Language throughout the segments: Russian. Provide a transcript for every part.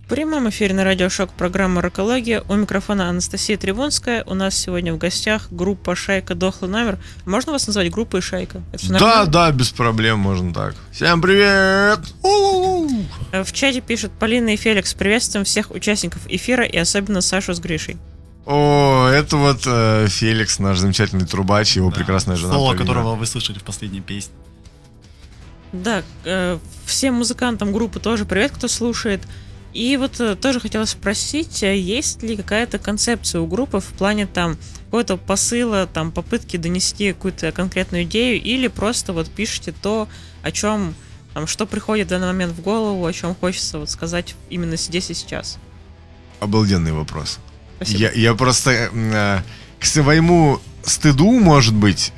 В прямом эфире на Радио Шок программа «Рокология». У микрофона Анастасия Трибунская. У нас сегодня в гостях группа «Шайка. Дохлый номер». Можно вас назвать группой «Шайка»? Да, без проблем, можно так. Всем привет! В чате пишут Полина и Феликс. Приветствуем всех участников эфира и особенно Сашу с Гришей. О, это вот Феликс, наш замечательный трубач, его прекрасная жена. Соло, которого вы слышали в последней песне. Да, всем музыкантам группы тоже привет, кто слушает. И вот тоже хотела спросить, есть ли какая-то концепция у группы в плане там какого-то посыла, там попытки донести какую-то конкретную идею, или просто вот пишете то, о чем, там, что приходит в данный момент в голову, о чем хочется вот сказать именно здесь и сейчас? Обалденный вопрос. Спасибо. Я просто к своему стыду, может быть,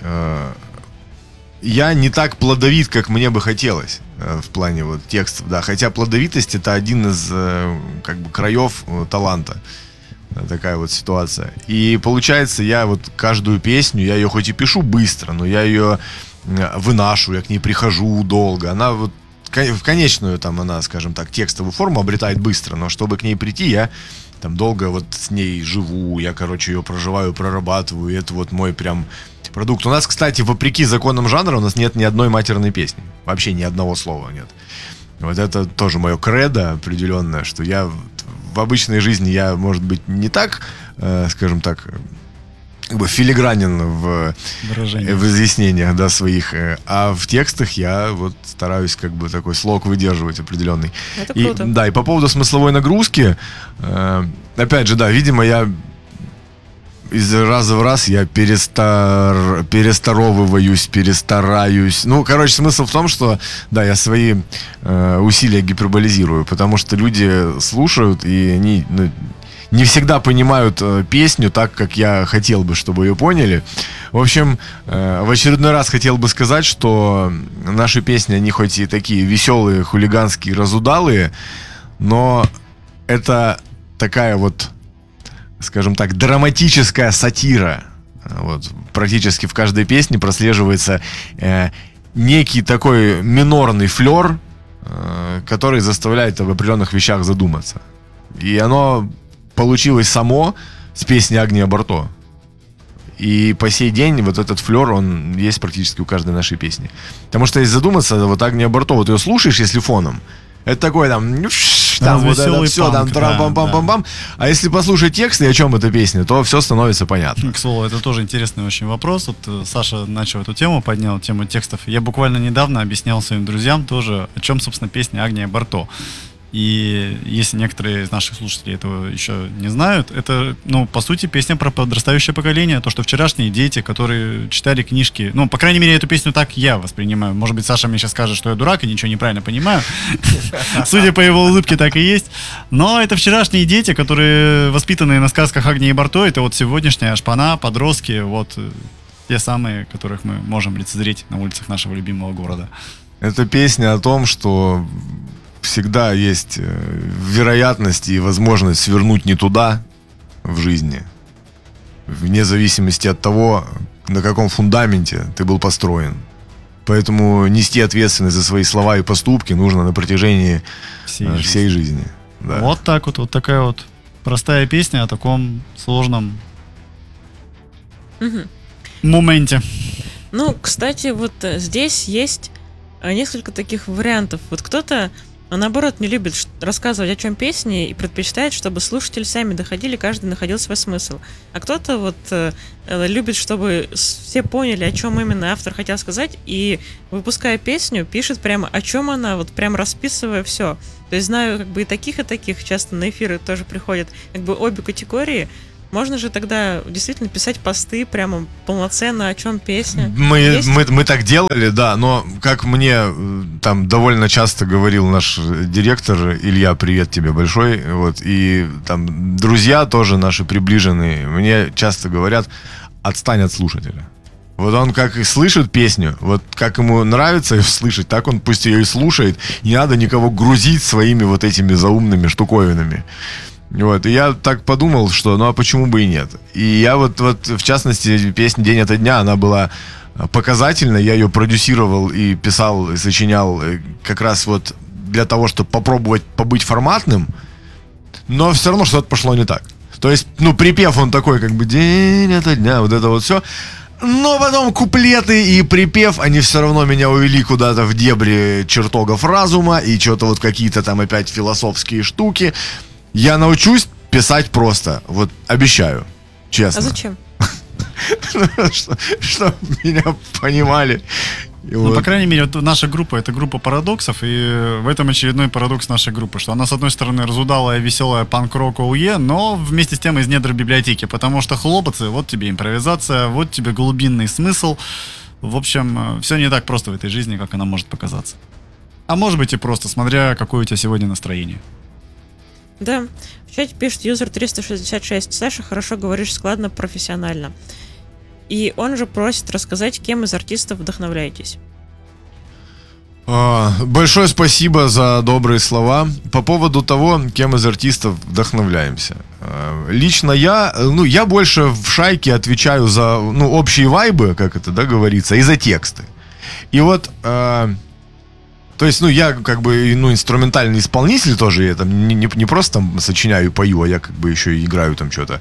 я не так плодовит, как мне бы хотелось в плане вот текстов, да. Хотя плодовитость — это один из как бы краев таланта. Такая вот ситуация. И получается, я вот каждую песню, я ее хоть и пишу быстро, но я ее выношу, я к ней прихожу долго. Она вот в конечную, там, она, скажем так, текстовую форму обретает быстро, но чтобы к ней прийти, я там долго вот с ней живу, я, короче, ее проживаю, прорабатываю, и это вот мой прям продукт. У нас, кстати, вопреки законам жанра, у нас нет ни одной матерной песни. Вообще ни одного слова нет. Вот это тоже мое кредо определенное, что я в обычной жизни, я, может быть, не так, скажем так, как бы филигранен в изъяснениях, да, своих, а в текстах я вот стараюсь как бы такой слог выдерживать определенный. Это круто. Да, и по поводу смысловой нагрузки, опять же, да, видимо, я из раза в раз я перестаровываюсь, перестараюсь. Ну, короче, смысл в том, что, да, я свои усилия гиперболизирую, потому что люди слушают, и они не всегда понимают песню так, как я хотел бы, чтобы ее поняли. В общем, в очередной раз хотел бы сказать, что наши песни, они хоть и такие веселые, хулиганские, разудалые, но это такая вот, скажем так, драматическая сатира. Вот, практически в каждой песне прослеживается некий такой минорный флер, который заставляет об определенных вещах задуматься. И оно получилось само с песни Агния Барто. И по сей день вот этот флер, он есть практически у каждой нашей песни. Потому что если задуматься, вот Агния Барто, вот ее слушаешь, если фоном, это такой там вот это все, там трам-пам-пам-пам-пам. А если послушать текст и о чем эта песня, то все становится понятно. К слову, это тоже интересный очень вопрос. Вот Саша начал эту тему, поднял тему текстов. Я буквально недавно объяснял своим друзьям тоже, о чем, собственно, песня Агния Барто. И если некоторые из наших слушателей этого еще не знают, это, ну, по сути, песня про подрастающее поколение, то, что вчерашние дети, которые читали книжки, ну, по крайней мере, эту песню так я воспринимаю. Может быть, Саша мне сейчас скажет, что я дурак и ничего неправильно понимаю. Судя по его улыбке, так и есть. Но это вчерашние дети, которые воспитанные на сказках Агнии Барто, это вот сегодняшняя шпана, подростки, вот те самые, которых мы можем лицезреть на улицах нашего любимого города. Это песня о том, что всегда есть вероятность и возможность свернуть не туда в жизни, вне зависимости от того, на каком фундаменте ты был построен. Поэтому нести ответственность за свои слова и поступки нужно на протяжении всей жизни. Да. Вот так вот, вот такая вот простая песня о таком сложном моменте. Ну, кстати, вот здесь есть несколько таких вариантов. Вот кто-то, наоборот, не любит рассказывать, о чем песни, и предпочитает, чтобы слушатели сами доходили, каждый находил свой смысл. А кто-то вот любит, чтобы все поняли, о чем именно автор хотел сказать, и, выпуская песню, пишет прямо, о чем она, вот прям расписывая все. То есть знаю как бы и таких, часто на эфиры тоже приходят как бы обе категории. Можно же тогда действительно писать посты прямо полноценно, о чем песня. Мы так делали, да, но как мне там довольно часто говорил наш директор Илья, привет тебе большой, вот, и там друзья тоже наши приближенные, мне часто говорят, отстань от слушателя. Вот он как и слышит песню, вот как ему нравится ее слышать, так он пусть ее и слушает, не надо никого грузить своими вот этими заумными штуковинами. Вот, и я так подумал, что ну а почему бы и нет. И я вот в частности, песня «День ото дня», она была показательна, я ее продюсировал и писал, и сочинял как раз вот для того, чтобы попробовать побыть форматным, но все равно что-то пошло не так. То есть, ну, припев он такой, как бы, день ото дня, вот это вот все. Но потом куплеты и припев, они все равно меня увели куда-то в дебри чертогов разума, и что-то вот какие-то там опять философские штуки. Я научусь писать просто, вот обещаю, честно. А зачем? Чтобы меня понимали. Ну, по крайней мере, вот наша группа — это группа парадоксов, и в этом очередной парадокс нашей группы, что она, с одной стороны, разудалая, веселая панк-рок ОУЕ, но вместе с тем из недр библиотеки, потому что хлопцы, вот тебе импровизация, вот тебе глубинный смысл. В общем, все не так просто в этой жизни, как она может показаться. А может быть и просто, смотря какое у тебя сегодня настроение. Да, в чате пишет юзер 366. Саша, хорошо говоришь, складно, профессионально. И он же просит рассказать, кем из артистов вдохновляетесь. Большое спасибо за добрые слова. По поводу того, кем из артистов вдохновляемся. Лично я больше в шайке отвечаю за, общие вайбы, как это, да, говорится, и за тексты. И вот, то есть, я как бы, инструментальный исполнитель тоже, я там не просто там сочиняю и пою, а я как бы еще и играю там что-то.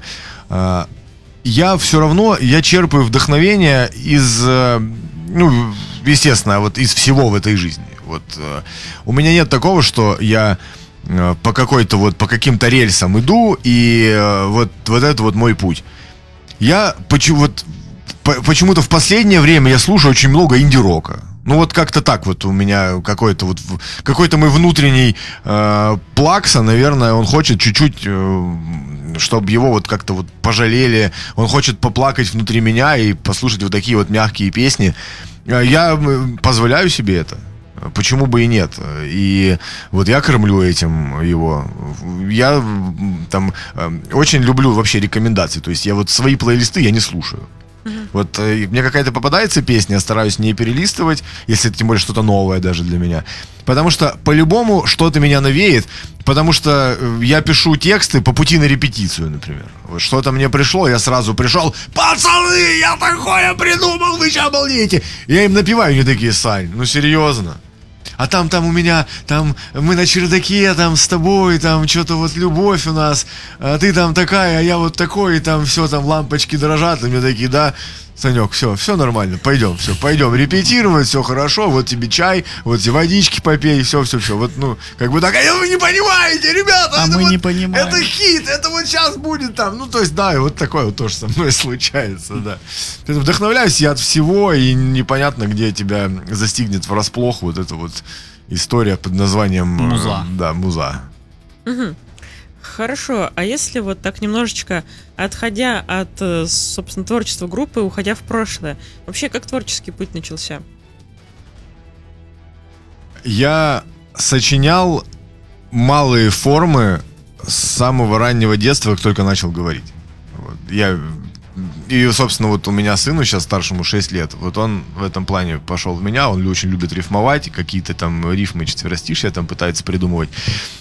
Я все равно, черпаю вдохновение из, естественно, вот из всего в этой жизни. Вот у меня нет такого, что я по каким-то рельсам иду, и вот это вот мой путь. Я почему-то в последнее время я слушаю очень много инди-рока. Вот как-то так вот у меня какой-то мой внутренний плакса, наверное, он хочет чуть-чуть, чтобы его вот как-то вот пожалели, он хочет поплакать внутри меня и послушать вот такие вот мягкие песни. Я позволяю себе это. Почему бы и нет? И вот я кормлю этим его. Я там очень люблю вообще рекомендации. То есть я вот свои плейлисты я не слушаю. Вот мне какая-то попадается песня, я стараюсь не перелистывать, если это тем более что-то новое даже для меня. Потому что по-любому что-то меня навеет, потому что я пишу тексты по пути на репетицию, например. Вот что-то мне пришло, я сразу пришел: пацаны, я такое придумал, вы сейчас обалдеете. Я им напеваю, они такие: Сань, серьезно? А там у меня, мы на чердаке, там с тобой, там что-то вот любовь у нас, а ты там такая, а я вот такой, и там все, там лампочки дрожат, и мне такие: да, Санек, все нормально, пойдем репетировать, все хорошо, вот тебе чай, вот тебе водички попей, все, вот, как бы так, а вы не понимаете, ребята, мы не понимаем. Это хит, это вот сейчас будет там, то есть, да, и вот такое вот тоже со мной случается, да. Вдохновляюсь я от всего, и непонятно, где тебя застигнет врасплох вот эта вот история под названием... Муза. Да, муза. Угу. Хорошо, а если вот так немножечко отходя от, собственно, творчества группы, уходя в прошлое, вообще как творческий путь начался? Я сочинял малые формы с самого раннего детства, как только начал говорить. Вот. И, собственно, вот у меня сыну сейчас старшему 6 лет, вот он в этом плане пошел в меня, он очень любит рифмовать, какие-то там рифмы, четверостишья там пытается придумывать.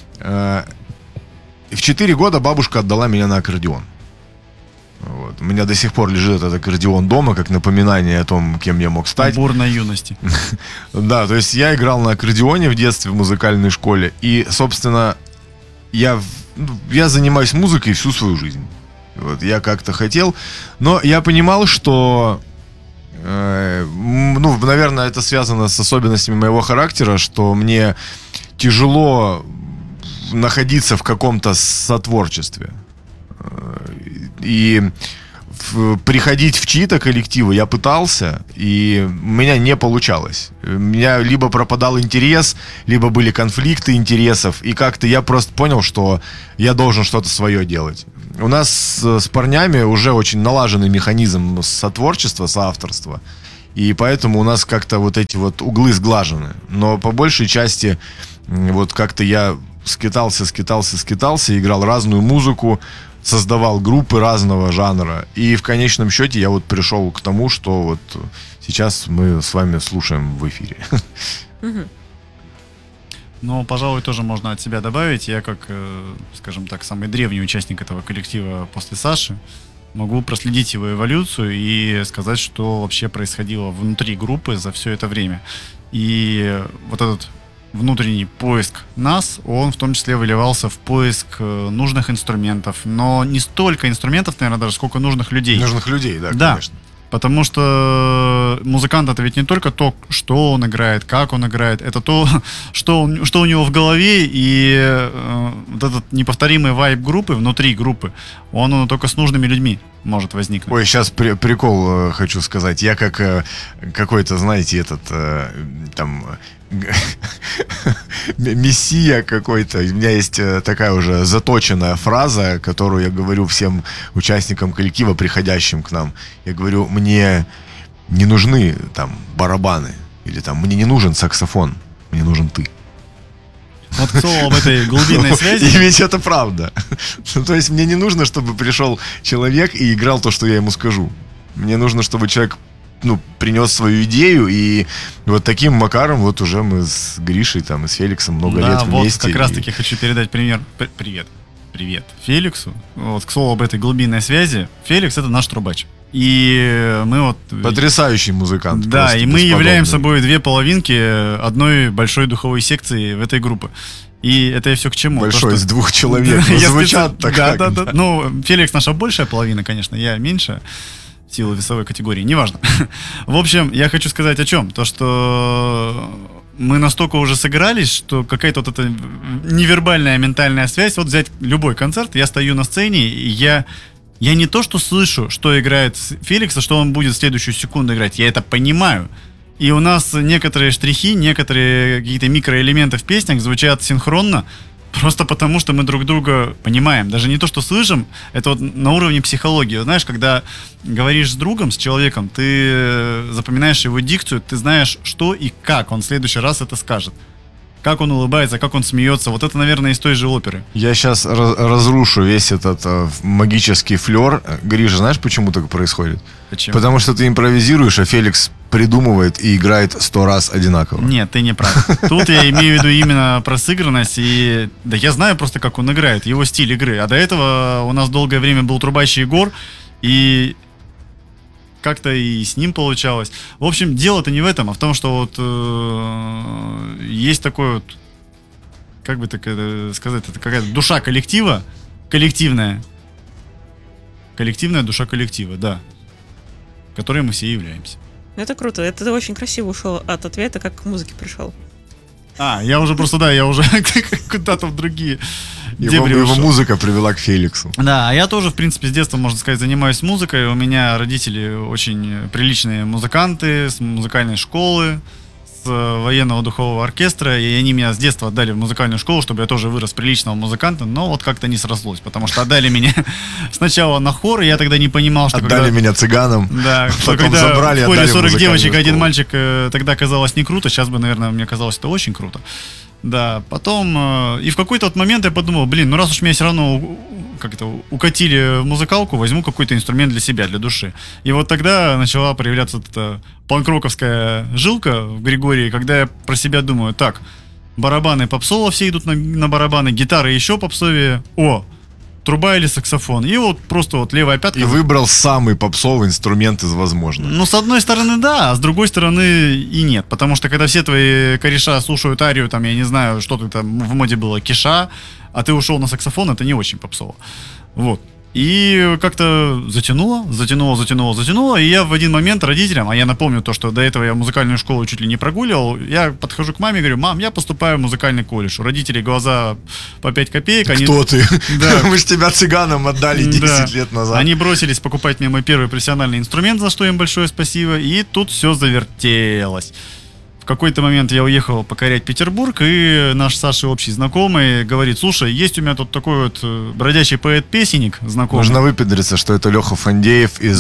В 4 года бабушка отдала меня на аккордеон. Вот. У меня до сих пор лежит этот аккордеон дома, как напоминание о том, кем я мог стать. Бурной юности. Да, то есть я играл на аккордеоне в детстве в музыкальной школе. И, собственно, я занимаюсь музыкой всю свою жизнь. Вот, я как-то хотел. Но я понимал, что... наверное, это связано с особенностями моего характера, что мне тяжело находиться в каком-то сотворчестве. И приходить в чьи-то коллективы я пытался, и у меня не получалось. У меня либо пропадал интерес, либо были конфликты интересов, и как-то я просто понял, что я должен что-то свое делать. У нас с парнями уже очень налаженный механизм сотворчества, соавторства, и поэтому у нас как-то вот эти вот углы сглажены. Но по большей части вот как-то я скитался, играл разную музыку, создавал группы разного жанра. И в конечном счете я вот пришел к тому, что вот сейчас мы с вами слушаем в эфире. Ну, пожалуй, тоже можно от себя добавить. Я как, скажем так, самый древний участник этого коллектива после Саши могу проследить его эволюцию и сказать, что вообще происходило внутри группы за все это время. И вот этот внутренний поиск нас, он в том числе выливался в поиск нужных инструментов, но не столько инструментов, наверное, даже сколько нужных людей. Нужных людей, да, Да. конечно. Потому что музыкант — это ведь не только то, что он играет, как он играет, это то, что у него в голове, и вот этот неповторимый вайб группы, внутри группы, он только с нужными людьми может возникнуть. Ой, сейчас прикол хочу сказать. Я как какой-то, знаете, там мессия какой-то. У меня есть такая уже заточенная фраза, которую я говорю всем участникам коллектива, приходящим к нам. Я говорю: мне не нужны там барабаны, или там мне не нужен саксофон, мне нужен ты. Вот к слову об этой глубинной связи. И ведь это правда. То есть мне не нужно, чтобы пришел человек и играл то, что я ему скажу. Мне нужно, чтобы человек принес свою идею, и вот таким макаром вот уже мы с Гришей там, и с Феликсом много лет вот вместе. Как раз таки хочу передать пример. Привет Феликсу. Вот, к слову об этой глубинной связи. Феликс — это наш трубач. И мы вот... Потрясающий музыкант. Да, и мы являем собой две половинки одной большой духовой секции в этой группе. И это все к чему? Большой, из двух человек. Звучат так. Да. Ну, Феликс наша большая половина, конечно, я меньшая. В силу весовой категории, неважно. В общем, я хочу сказать о чем. То, что мы настолько уже сыгрались, что какая-то вот эта невербальная ментальная связь. Вот взять любой концерт, я стою на сцене, и я не то что слышу, что играет Феликс, а что он будет в следующую секунду играть. Я это понимаю. И у нас некоторые штрихи, некоторые какие-то микроэлементы в песнях звучат синхронно, просто потому, что мы друг друга понимаем. Даже не то, что слышим, это вот на уровне психологии. Знаешь, когда говоришь с другом, с человеком, ты запоминаешь его дикцию, ты знаешь, что и как он в следующий раз это скажет. Как он улыбается, как он смеется. Вот это, наверное, из той же оперы. Я сейчас разрушу весь этот магический флер. Гриша, знаешь, почему так происходит? Почему? Потому что ты импровизируешь, а Феликс придумывает и играет 100 раз одинаково. Нет, ты не прав. Тут я имею в виду именно про сыгранность. И да, я знаю просто, как он играет, его стиль игры. А до этого у нас долгое время был трубач Егор, и как-то и с ним получалось. В общем, дело-то не в этом, а в том, что вот есть такой вот, как бы так это сказать, это какая-то душа коллектива, коллективная душа коллектива, да, которой мы все являемся. Это круто. Это ты очень красиво ушел от ответа, как к музыке пришел. Я уже куда-то в другие дебри Его ушел. музыка привела к Феликсу. Да, а я тоже, в принципе, с детства, можно сказать, занимаюсь музыкой. У меня родители очень приличные музыканты с музыкальной школы, с военного духового оркестра, и они меня с детства отдали в музыкальную школу, чтобы я тоже вырос приличного музыканта, но вот как-то не срослось, потому что отдали меня сначала на хор, и я тогда не понимал, что Отдали меня цыганам, да, потом когда забрали, в хоре отдали в 40 девочек, музыкальную один школу. мальчик, тогда казалось не круто, сейчас бы, наверное, мне казалось это очень круто. Да, потом, и в какой-то вот момент я подумал, ну раз уж меня все равно укатили в музыкалку, возьму какой-то инструмент для себя, для души. И вот тогда начала проявляться эта панк-роковская жилка в Григории, когда я про себя думаю, так, барабаны попсово, все идут на барабаны, гитары еще попсовее, труба или саксофон. И вот просто вот левая пятка. И выбрал самый попсовый инструмент из возможных. Ну, с одной стороны, да, а с другой стороны и нет. Потому что когда все твои кореша слушают арию, там, я не знаю, что-то там в моде было, Киша, а ты ушел на саксофон, это не очень попсово. Вот. И как-то затянуло. И я в один момент родителям, а я напомню то, что до этого я музыкальную школу чуть ли не прогуливал, я подхожу к маме и говорю: мам, я поступаю в музыкальный колледж. У родителей глаза по 5 копеек. Кто ты? Да. Мы ж тебя цыганам отдали 10 лет назад. Они бросились покупать мне мой первый профессиональный инструмент, за что им большое спасибо. И тут все завертелось. В какой-то момент я уехал покорять Петербург, и наш Саша общий знакомый говорит: слушай, есть у меня тут такой вот бродячий поэт-песенник знакомый. Можно выпендриться, что это Леха Фандеев из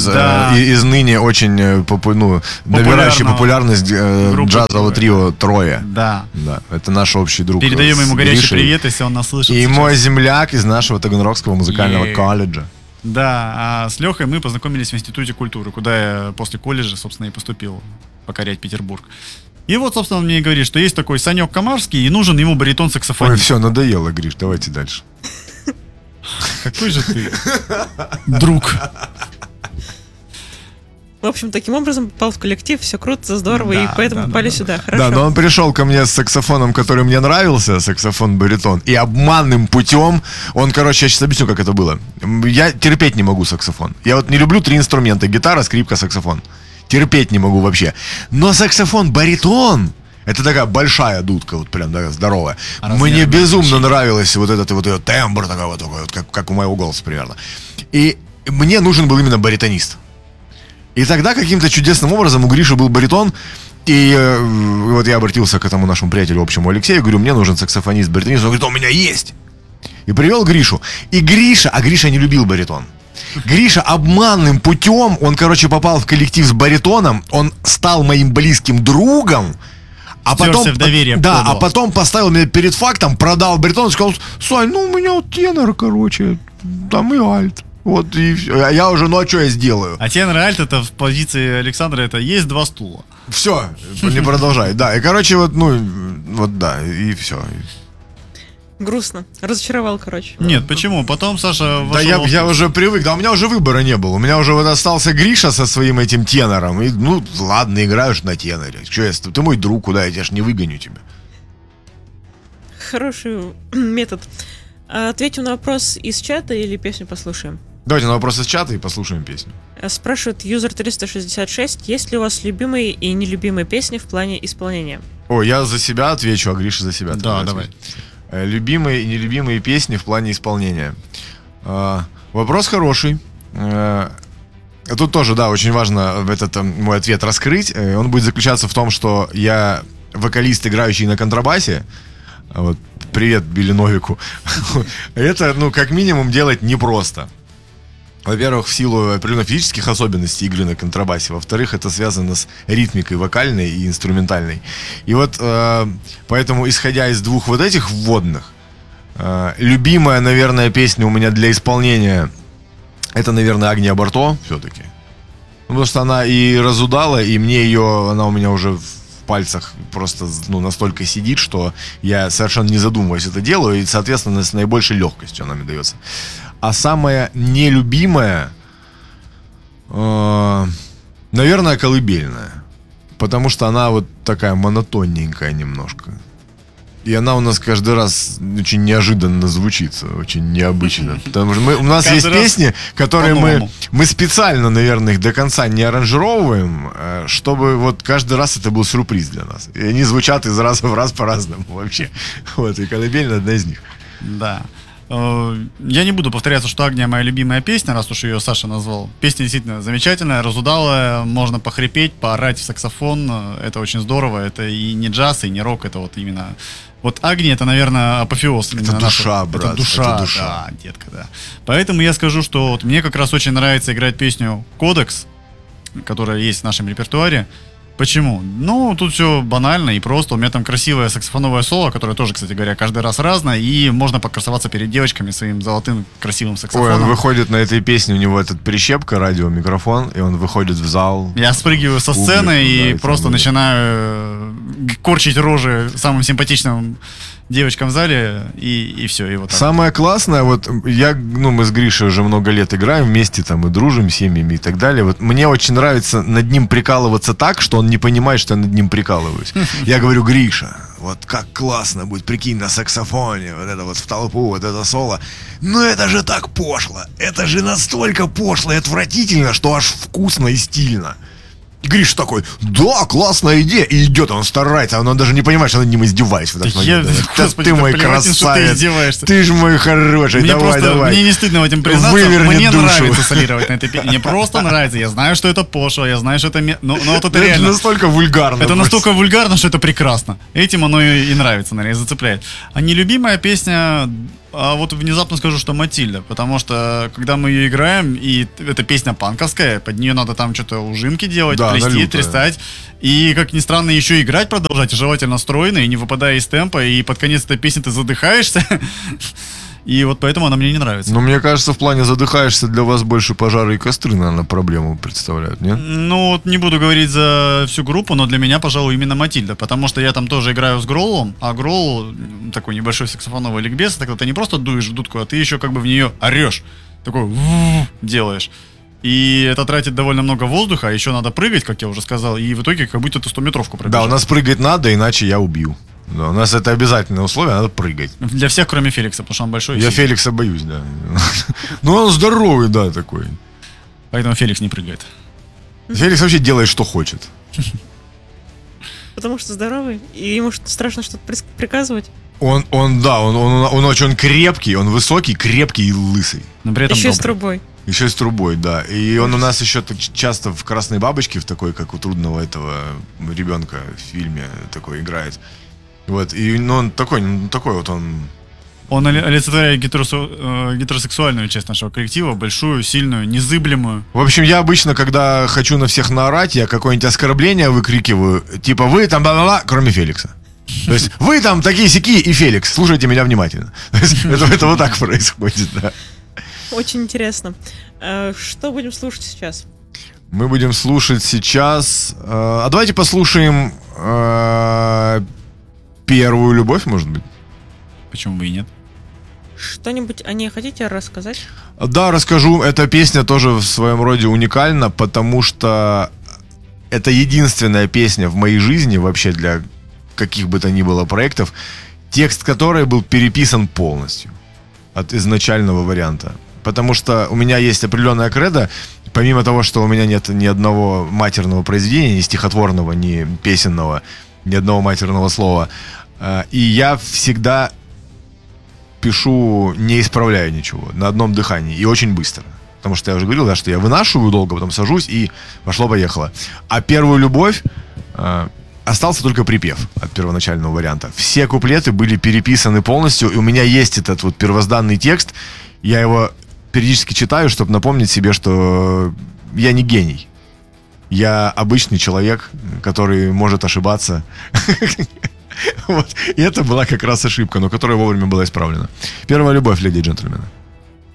ныне очень набирающий популярность джазового трио «Трое». Да. Это наш общий друг. Передаем ему горячий привет, если он нас слышит. И сейчас. мой земляк из нашего Таганрогского музыкального колледжа. Да, а с Лехой мы познакомились в Институте культуры, куда я после колледжа, собственно, и поступил покорять Петербург. И вот, собственно, он мне говорит, что есть такой Санек Комарский, и нужен ему баритон-саксофонист. Ой, все, надоело, Гриш, давайте дальше. Какой же ты друг. В общем, таким образом попал в коллектив, все круто, здорово, Да, и поэтому да, попали да, сюда. Хорошо. Да, но он пришел ко мне с саксофоном, который мне нравился, саксофон-баритон, и обманным путем, он, короче, я сейчас объясню, как это было. Я терпеть не могу саксофон. Я вот не люблю 3 инструмента: гитара, скрипка, саксофон. Терпеть не могу вообще. Но саксофон-баритон, это такая большая дудка, вот прям да, здоровая. Мне безумно нравилось вот этот вот ее тембр, такой вот, как у моего голоса примерно. И мне нужен был именно баритонист. И тогда каким-то чудесным образом у Гриши был баритон. И вот я обратился к этому нашему приятелю общему Алексею, говорю, мне нужен саксофонист, баритонист. Он говорит, у меня есть. И привел Гришу. И Гриша не любил баритон. Гриша обманным путем, он, короче, попал в коллектив с баритоном, он стал моим близким другом, а потом, в доверие да, подал. а потом поставил меня перед фактом, продал баритон и сказал, Сань, ну у меня вот тенор, короче, там и альт. Вот, и все. А я уже, ну а что я сделаю? А тенор и альт, это в позиции Александра, это есть 2 стула. Все, не продолжай. Да, и короче, вот, ну, вот да, и все. Грустно. Разочаровал, короче. Нет, почему? Потом Саша Да вошел... я уже привык, да у меня уже выбора не было. У меня уже вот остался Гриша со своим этим тенором. И, ну, ладно, играешь на теноре. Че я, ты мой друг, куда я тебя ж не выгоню тебя. Хороший метод. Ответим на вопрос из чата или песню послушаем? Давайте на вопрос из чата и послушаем песню. Спрашивает юзер 366, есть ли у вас любимые и нелюбимые песни в плане исполнения? О, я за себя отвечу, а Гриша за себя. Да, давай. Любимые и нелюбимые песни в плане исполнения. Вопрос хороший. Тут тоже, да, очень важно этот мой ответ раскрыть. Он будет заключаться в том, что я вокалист, играющий на контрабасе. Вот, привет Билли Новику. Это, ну, как минимум, делать непросто. Во-первых, в силу определенных физических особенностей игры на контрабасе. Во-вторых, это связано с ритмикой вокальной и инструментальной. И вот поэтому, исходя из 2 вот этих вводных, любимая, наверное, песня у меня для исполнения это, наверное, Агния Барто все-таки. Ну, потому что она и разудала, и мне ее, она у меня уже в пальцах просто, ну, настолько сидит, что я совершенно не задумываясь это делаю, и, соответственно, с наибольшей легкостью она мне дается. А самая нелюбимая, наверное, колыбельная. Потому что она вот такая монотонненькая немножко. И она у нас каждый раз очень неожиданно звучит, очень необычно. Потому что у нас есть песни, которые мы специально, наверное, их до конца не аранжировываем, чтобы вот каждый раз это был сюрприз для нас. И они звучат из раза в раз по-разному вообще. Вот, и колыбельная одна из них. Да. Я не буду повторяться, что «Агния» моя любимая песня, раз уж ее Саша назвал. Песня действительно замечательная, разудалая, можно похрипеть, поорать в саксофон, это очень здорово, это и не джаз, и не рок, это вот именно... Вот «Агния» это, наверное, апофеоз. Это душа, брат. Это душа, да, детка, да. Поэтому я скажу, что вот мне как раз очень нравится играть песню «Кодекс», которая есть в нашем репертуаре. Почему? Ну, тут все банально и просто. У меня там красивое саксофоновое соло, которое тоже, кстати говоря, каждый раз разное, и можно покрасоваться перед девочками своим золотым красивым саксофоном. Ой, он выходит на этой песне, у него этот прищепка, радиомикрофон, и он выходит в зал. Я спрыгиваю со сцены и да, просто начинаю корчить рожи самым симпатичным девочкам в зале, и все, и вот так. Самое классное, вот мы с Гришей уже много лет играем вместе, там, и дружим, семьями и так далее. Вот мне очень нравится над ним прикалываться так, что он не понимает, что я над ним прикалываюсь. Я говорю, Гриша, вот как классно будет, прикинь, на саксофоне, вот это вот в толпу, вот это соло. Но это же так пошло, это же настолько пошло и отвратительно, что аж вкусно и стильно. И Гриша такой, да, классная идея. И идет, он старается, он даже не понимает, что над ним издеваюсь. Вот Господи, ты мой красавец, ты же мой хороший, давай. Мне не стыдно в этом признаться, Выверни мне душу. нравится солировать на этой песне. Мне просто нравится, я знаю, что это пошло, я знаю, что это... Но вот это реально... настолько вульгарно. Это настолько вульгарно, что это прекрасно. Этим оно и нравится, наверное, и зацепляет. А нелюбимая песня... А вот внезапно скажу, что «Матильда», потому что когда мы ее играем, и эта песня панковская, под нее надо там что-то ужимки делать, да, плести, трястать, и, как ни странно, еще играть продолжать, желательно стройно, и не выпадая из темпа, и под конец этой песни ты задыхаешься, и вот поэтому она мне не нравится. Ну, мне кажется, в плане задыхаешься для вас больше пожары и костры, наверное, проблему представляют, нет? Ну, вот не буду говорить за всю группу, но для меня, пожалуй, именно «Матильда», потому что я там тоже играю с Гроулом, а Гроул такой небольшой саксофоновый ликбез, тогда ты не просто дуешь в дудку, а ты еще как бы в нее орешь, такой делаешь. И это тратит довольно много воздуха, а еще надо прыгать, как я уже сказал, и в итоге как будто ты 100-метровку пробежал. Да, у нас прыгать надо, иначе я убью. Да, у нас это обязательное условие, надо прыгать. Для всех, кроме Феликса, потому что он большой. и Я сильный. Феликса боюсь, да. Ну, он здоровый, да, такой. Поэтому Феликс не прыгает. Феликс вообще делает, что хочет. Потому что здоровый, и ему страшно что-то приказывать. Он очень крепкий, он высокий, крепкий и лысый. Но при этом Еще и с добрый. трубой. Еще и с трубой, да. И он у нас еще часто в «Красной бабочке», в такой, как у трудного этого ребенка в фильме такой играет. Вот, и он такой вот он... Он олицетворяет гетеросексуальную часть нашего коллектива, большую, сильную, незыблемую. В общем, я обычно, когда хочу на всех наорать, я какое-нибудь оскорбление выкрикиваю, типа «Вы там бла-бла-бла», кроме Феликса. То есть «Вы там такие-сяки» и «Феликс, слушайте меня внимательно». То есть это вот так происходит, да. Очень интересно. Что будем слушать сейчас? Мы будем слушать сейчас... А давайте послушаем «Первую любовь», может быть? Почему бы и нет? Что-нибудь о ней хотите рассказать? Да, расскажу. Эта песня тоже в своем роде уникальна, потому что это единственная песня в моей жизни вообще для каких бы то ни было проектов, текст которой был переписан полностью от изначального варианта. Потому что у меня есть определенная кредо, помимо того, что у меня нет ни одного матерного произведения, ни стихотворного, ни песенного, ни одного матерного слова. И я всегда пишу, не исправляя ничего, на одном дыхании и очень быстро. Потому что я уже говорил, да, что я вынашиваю долго, потом сажусь и пошло-поехало. А «Первую любовь» остался только припев от первоначального варианта. Все куплеты были переписаны полностью, и у меня есть этот вот первозданный текст. Я его периодически читаю, чтобы напомнить себе, что я не гений. Я обычный человек, который может ошибаться. Вот. И это была как раз ошибка, но которая вовремя была исправлена. «Первая любовь», леди и джентльмены.